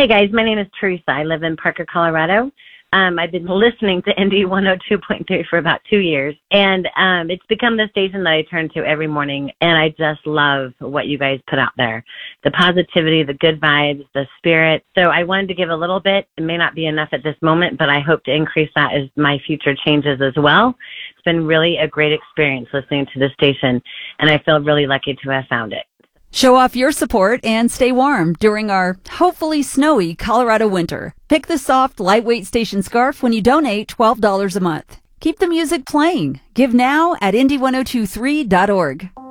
Hey guys, my name is Teresa. I live in Parker, Colorado. I've been listening to Indy 102.3 for about 2 years, and it's become the station that I turn to every morning, and I just love what you guys put out there. The positivity, the good vibes, the spirit. So I wanted to give a little bit. It may not be enough at this moment, but I hope to increase that as my future changes as well. It's been really a great experience listening to the station, and I feel really lucky to have found it. Show off your support and stay warm during our hopefully snowy Colorado winter. Pick the soft, lightweight station scarf when you donate $12 a month. Keep the music playing. Give now at Indy1023.org.